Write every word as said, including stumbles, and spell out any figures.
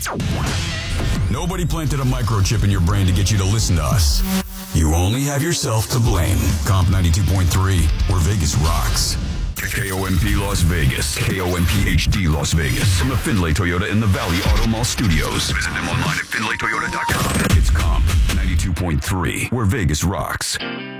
Nobody planted a microchip in your brain to get you to listen to us. You only have yourself to blame. Comp ninety-two point three, where Vegas rocks. K O M P Las Vegas. K O M P H D Las Vegas. From the Findlay Toyota in the Valley Auto Mall Studios. Visit them online at Findlay Toyota dot com. It's Comp ninety-two point three, where Vegas rocks.